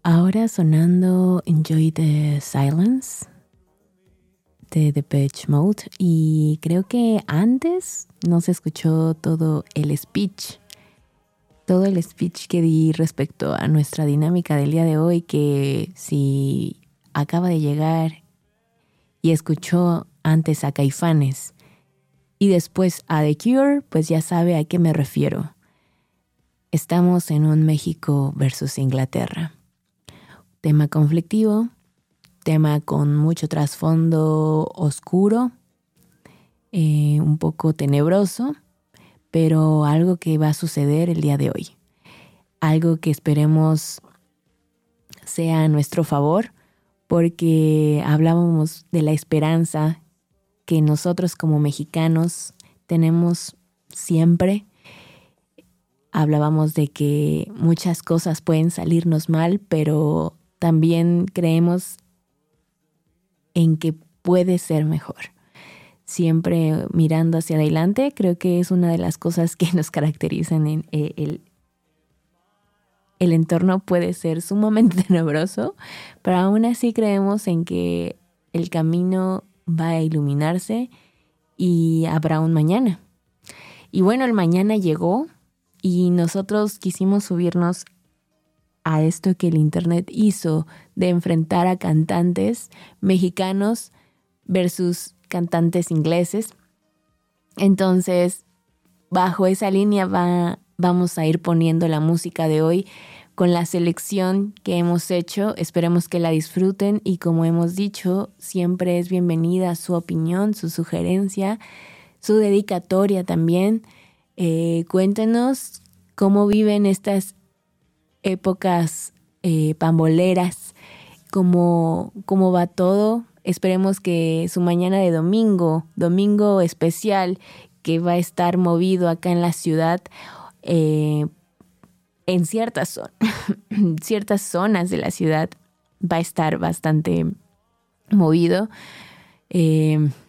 Ahora sonando Enjoy the Silence de Depeche Mode, y creo que antes no se escuchó todo el speech que di respecto a nuestra dinámica del día de hoy, que si acaba de llegar y escuchó antes a Caifanes y después a The Cure, pues ya sabe a qué me refiero. Estamos en un México versus Inglaterra. Tema conflictivo, tema con mucho trasfondo oscuro, un poco tenebroso, pero algo que va a suceder el día de hoy. Algo que esperemos sea a nuestro favor, porque hablábamos de la esperanza que nosotros como mexicanos tenemos siempre. Hablábamos de que muchas cosas pueden salirnos mal, pero también creemos en que puede ser mejor. Siempre mirando hacia adelante, creo que es una de las cosas que nos caracterizan. El entorno puede ser sumamente tenebroso, pero aún así creemos en que el camino va a iluminarse y habrá un mañana. Y bueno, el mañana llegó y nosotros quisimos subirnos a esto que el internet hizo de enfrentar a cantantes mexicanos versus cantantes ingleses. Entonces, bajo esa línea vamos a ir poniendo la música de hoy con la selección que hemos hecho. Esperemos que la disfruten y, como hemos dicho, siempre es bienvenida su opinión, su sugerencia, su dedicatoria también. Cuéntenos cómo viven estas épocas pamboleras, cómo va todo. Esperemos que su mañana de domingo especial, que va a estar movido acá en la ciudad, en ciertas zonas de la ciudad va a estar bastante movido.